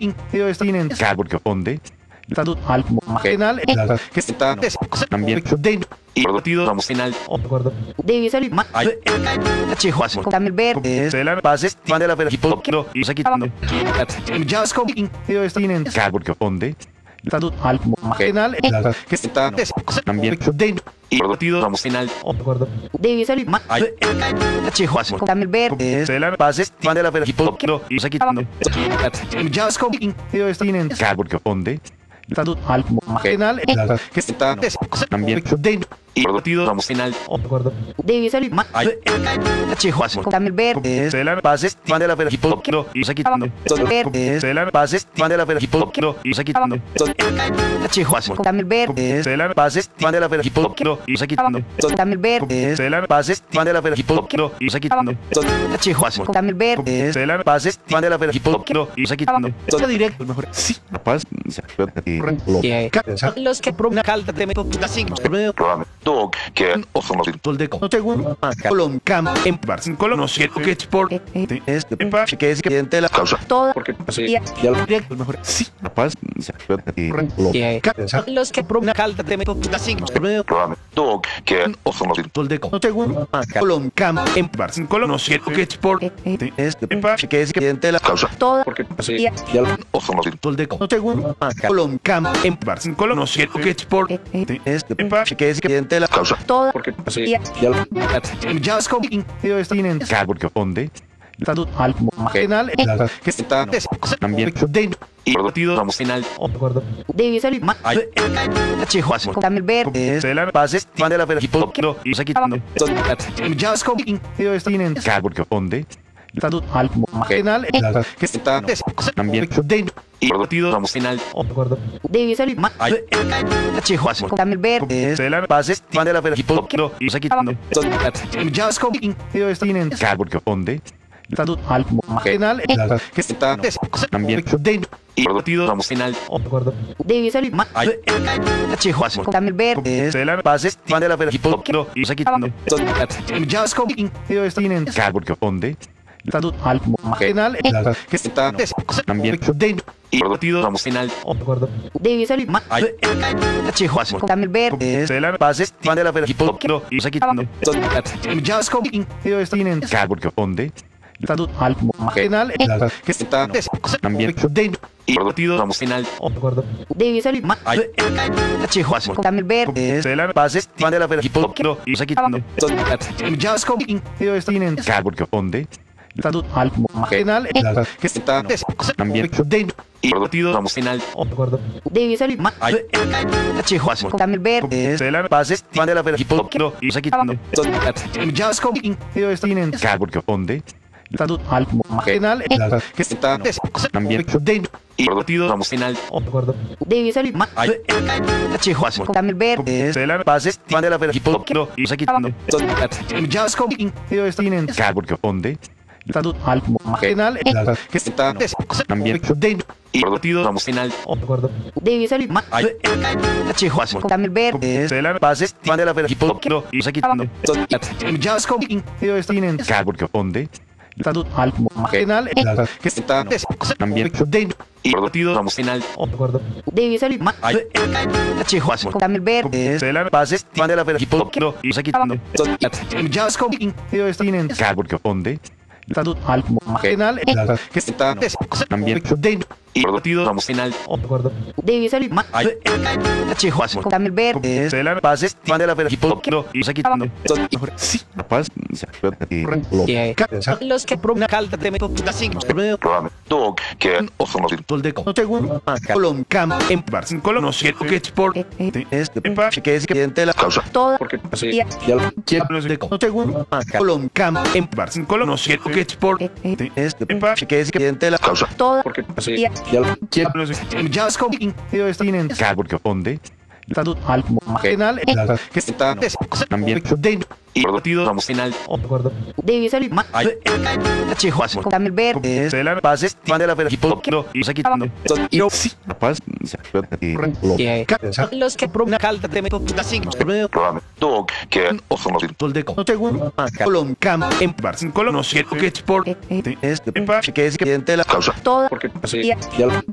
Ellos tienen cargo que responde tanto al marginal que está también de y partido vamos final debe salir más chejos también ver de la base de la equipo y se quitando ya es como ellos tienen cargo que responde tanto al marginal que está también de y partido vamos final debe salir más chejos también ver de la base de la equipo y se quitando ya es como ellos tienen cargo que responde tanto al marginal que está también de y partido vamos final debe salir más chejos también ver de la base de la equipo y se quitando de la base de la equipo y se quitando chejos también ver de la base de la equipo y se quitando también ver de la base de la equipo y se quitando chejos también ver de la base de la equipo y se quitando directo mejor sí capaz los que Calda de Dog que oso no Toldeco no tengo Colón Cam en Barcelona Colón no sé qué sport es que es que la causa todo porque directo mejor sí capaz los que Calda de Dog que oso no Toldeco no tengo Colón Cam en Barcelona Colón no sé qué sport es que es que la causa todo porque oso no Toldeco no tengo Colón Cam en Barcelona Colón no sé qué sport es que es que la causa todo porque ya es como ellos tienen cargo que responde tanto al marginal que está también de y partido vamos final debe salir más chejos también ver de la base de la equipo y se quitando ya es como ellos tienen cargo que responde tanto al marginal que está también de y partido vamos final debe salir más chejos también ver de la base de la equipo y se quitando ya es como ellos tienen cargo que responde tanto al marginal que está también de y partido vamos final debe salir más chejos también ver de la base de la equipo y se quitando ya es como ellos tienen cargo que responde tanto al marginal que está también de y partido vamos final debe salir más chejos también ver de la base de la equipo y se quitando ya es como ellos tienen cargo que responde tanto al marginal que está también de y partido vamos final debe salir más chejos también ver de la base de la equipo y se quitando ya es como ellos tienen cargo que responde tanto al marginal que está también de y partido vamos final debe salir más chejos también ver de la base de la equipo y se quitando ya es como ellos tienen cargo que responde tanto al marginal que está también de y partido vamos final debe salir más chejos también ver de la base de la equipo y se quitando ya es como ellos tienen cargo que responde tanto al marginal que está también de y partido vamos final debe salir más chejos también ver de la base de la equipo y se quitando ya es como ellos tienen cargo que responde tanto al marginal que está también de y partido vamos final debe salir más chejos también ver de la base de la equipo y se quitando ya es como ellos tienen cargo que responde tanto al marginal que está también de y partido vamos final debe salir más chejos también ver de la base de la equipo y se quitando sí capaz los que Calda de Dog que oso no Toldeco no tengo Colón Cam en Barcelona Colón no sé qué sport es que es que la causa todo porque no tengo Colón Cam en Barcelona Colón no sé qué sport es que es que la causa todo porque ya es como ellos tienen cargo que responde tanto al marginal que está también de y partido vamos final debe salir más chejos también ver de la base de la equipo y se quitando sí capaz los que Calda de Dog que oso no Toldeco no tengo Colón Cam en Barcelona Colón no sé qué sport es que es que la causa todo porque